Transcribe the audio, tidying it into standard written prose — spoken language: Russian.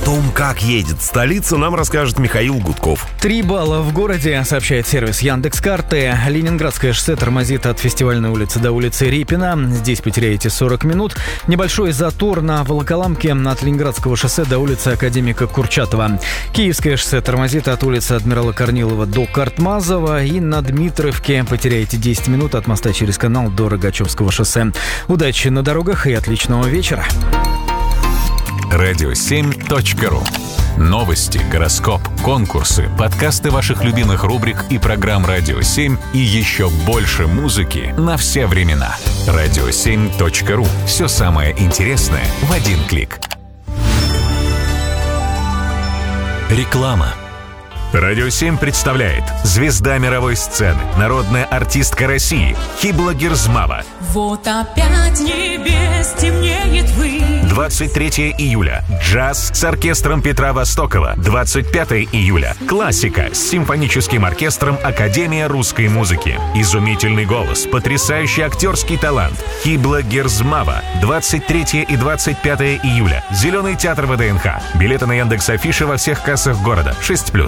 том, как едет столица, нам расскажет Михаил Гудков. 3 балла в городе, сообщает сервис Яндекс.Карты. Ленинградское шоссе тормозит от Фестивальной улицы до улицы Репина. Здесь потеряете 40 минут. Небольшой затор на Волоколамке от Ленинградского шоссе до улицы Академика Курчатова. Киевское шоссе тормозит от улицы Адмирала Корнилова до Картмазова. И на Дмитровке потеряете 10 минут от моста через канал до Рогачевского шоссе. Удачи на дорогах и отличного вечера. Radio7.ru. Новости, гороскоп, конкурсы, подкасты ваших любимых рубрик и программ «Радио 7» и еще больше музыки на все времена. Radio7.ru. Все самое интересное в один клик. Реклама. Радио 7 представляет звезда мировой сцены, народная артистка России Хибла Герзмава. Вот опять небес темнеет вы. 23 июля. Джаз с оркестром Петра Востокова. 25 июля. Классика с симфоническим оркестром Академия русской музыки. Изумительный голос, потрясающий актерский талант. Хибла Герзмава. 23 и 25 июля. Зеленый театр ВДНХ. Билеты на Яндекс.Афише во всех кассах города. 6+.